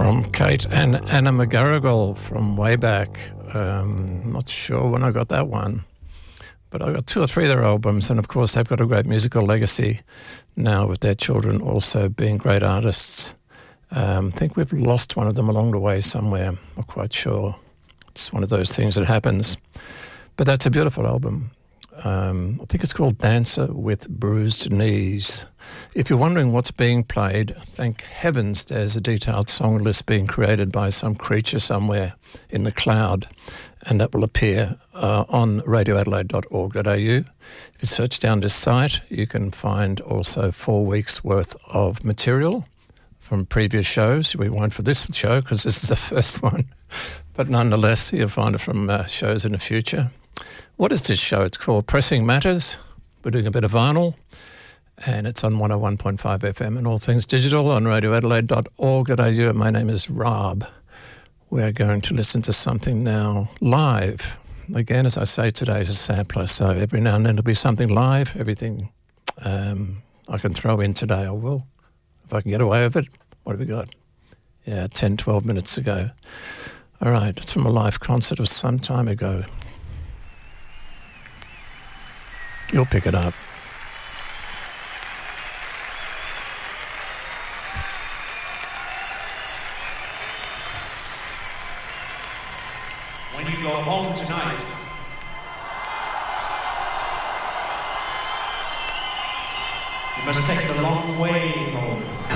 from Kate and Anna McGarrigle from way back. Not sure when I got that one, but I got 2 or 3 of their albums, and of course they've got a great musical legacy now with their children also being great artists. I think we've lost one of them along the way somewhere, not quite sure. It's one of those things that happens. But that's a beautiful album. I think it's called Dancer with Bruised Knees. If you're wondering what's being played, thank heavens there's a detailed song list being created by some creature somewhere in the cloud, and that will appear on radioadelaide.org.au. If you search down this site, you can find also 4 weeks' worth of material from previous shows. We won't for this show because this is the first one, but nonetheless, you'll find it from shows in the future. What is this show? It's called Pressing Matters. We're doing a bit of vinyl, and it's on 101.5 FM and all things digital on radioadelaide.org.au. My name is Rob. We're going to listen to something now live. Again, as I say, today is a sampler, so every now and then there'll be something live. Everything I can throw in today, I will. If I can get away with it. What have we got? Yeah, 10, 12 minutes ago. All right, it's from a live concert of some time ago. You'll pick it up. When you go home tonight, you must take the long way home.